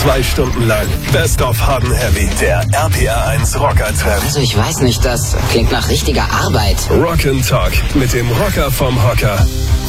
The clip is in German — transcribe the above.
2 Stunden lang Best of Hot and Heavy, der RPR1 Rocker-Trend. Also ich weiß nicht, das klingt nach richtiger Arbeit. Rock and Talk mit dem Rocker vom Hocker.